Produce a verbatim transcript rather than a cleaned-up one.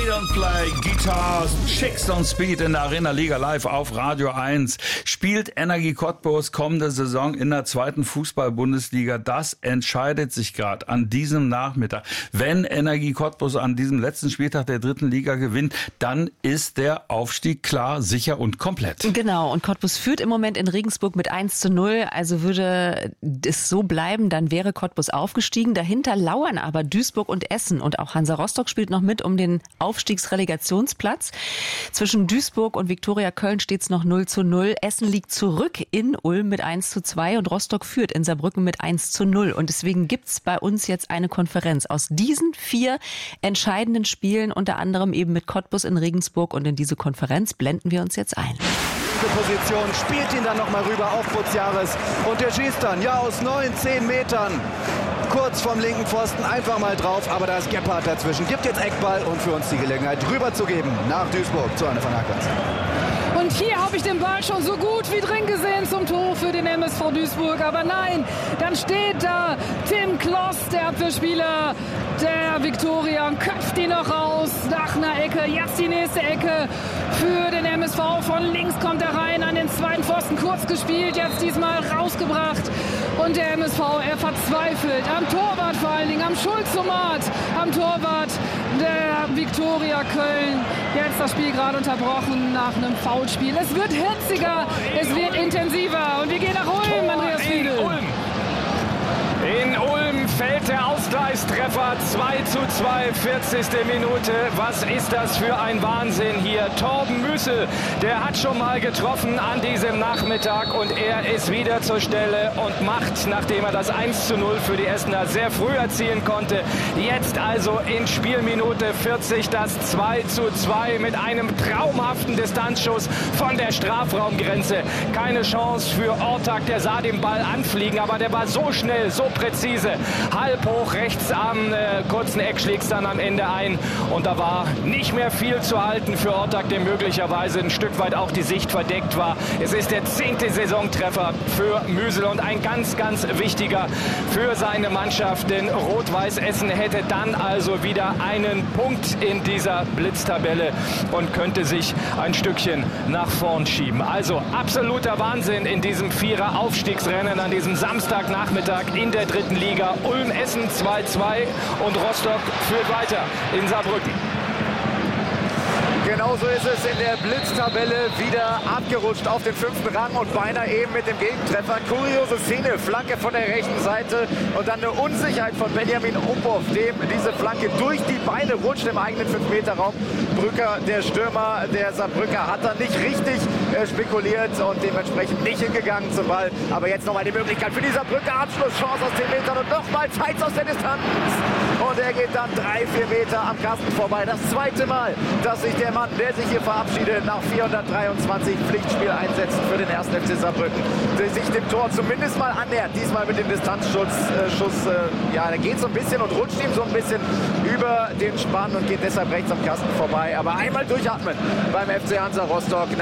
They don't play guitars, chicks don't speed in der Arena Liga live auf Radio eins. Spielt Energie Cottbus kommende Saison in der zweiten Fußball-Bundesliga? Das entscheidet sich gerade an diesem Nachmittag. Wenn Energie Cottbus an diesem letzten Spieltag der dritten Liga gewinnt, dann ist der Aufstieg klar, sicher und komplett. Genau, und Cottbus führt im Moment in Regensburg mit eins zu null. Also würde es so bleiben, dann wäre Cottbus aufgestiegen. Dahinter lauern aber Duisburg und Essen. Und auch Hansa Rostock spielt noch mit um den Aufstiegsrelegationsplatz. Zwischen Duisburg und Viktoria Köln steht es noch null zu null. Essen liegt zurück in Ulm mit eins zu zwei und Rostock führt in Saarbrücken mit eins zu null. Und deswegen gibt es bei uns jetzt eine Konferenz aus diesen vier entscheidenden Spielen, unter anderem eben mit Cottbus in Regensburg. Und in diese Konferenz blenden wir uns jetzt ein. Position, spielt ihn dann nochmal rüber auf Buziaris und der schießt dann, ja, aus neun, zehn Metern, kurz vom linken Pfosten, einfach mal drauf, aber da ist Gebhardt dazwischen, gibt jetzt Eckball und für uns die Gelegenheit rüberzugeben nach Duisburg zu Anne van Ackers. Und hier habe ich den Ball schon so gut wie drin gesehen zum Tor für den M S V Duisburg. Aber nein, dann steht da Tim Kloss, der Abwehrspieler der Viktoria, und köpft ihn noch raus nach einer Ecke. Jetzt die nächste Ecke für den M S V. Von links kommt er rein an den zweiten Pfosten, kurz gespielt, jetzt diesmal rausgebracht. Und der M S V, er verzweifelt am Torwart vor allen Dingen, am Schulzomat, am Torwart der Viktoria Köln. Jetzt das Spiel gerade unterbrochen nach einem Foulspiel. Es wird hitziger, es wird intensiver. Und wir gehen nach Ulm, Andreas Fiedel. In Ulm fällt der Ausgleichstreffer, zwei zu zwei, vierzigste Minute. Was ist das für ein Wahnsinn hier? Torben Müssel, der hat schon mal getroffen an diesem Nachmittag und er ist wieder zur Stelle und macht, nachdem er das eins zu null für die Essener sehr früh erzielen konnte, jetzt also in Spielminute vierzig das zwei zu zwei mit einem traumhaften Distanzschuss von der Strafraumgrenze. Keine Chance für Ortak, der sah den Ball anfliegen, aber der war so schnell, so präzise. Halb hoch rechts am äh, kurzen Eck schlägt es dann am Ende ein. Und da war nicht mehr viel zu halten für Ortak, der möglicherweise ein Stück weit auch die Sicht verdeckt war. Es ist der zehnte Saisontreffer für Müsel und ein ganz, ganz wichtiger für seine Mannschaft. Denn Rot-Weiß Essen hätte dann also wieder einen Punkt in dieser Blitztabelle und könnte sich ein Stückchen nach vorn schieben. Also absoluter Wahnsinn in diesem Vierer-Aufstiegsrennen an diesem Samstagnachmittag in der dritten Liga. Ulm-Essen zwei zu zwei und Rostock führt weiter in Saarbrücken. Genauso ist es in der Blitztabelle, wieder abgerutscht auf den fünften Rang und beinahe eben mit dem Gegentreffer. Kuriose Szene, Flanke von der rechten Seite und dann eine Unsicherheit von Benjamin Uphoff, dem diese Flanke durch die Beine rutscht im eigenen fünf Meter Raum. Brücker, der Stürmer der Saarbrücker, hat da nicht richtig äh, spekuliert und dementsprechend nicht hingegangen zum Ball. Aber jetzt nochmal die Möglichkeit für die Saarbrücker, Abschlusschance aus zehn Metern und nochmal Zeitz aus der Distanz. Und er geht dann drei, vier Meter am Kasten vorbei. Das zweite Mal, dass sich der Mann, der sich hier verabschiedet, nach vierhundertdreiundzwanzig Pflichtspieleinsätzen für den ersten F C Saarbrücken, der sich dem Tor zumindest mal annähert. Diesmal mit dem Distanzschuss. Äh, Schuss, äh, ja, der geht so ein bisschen und rutscht ihm so ein bisschen über den Spann und geht deshalb rechts am Kasten vorbei. Aber einmal durchatmen beim F C Hansa Rostock.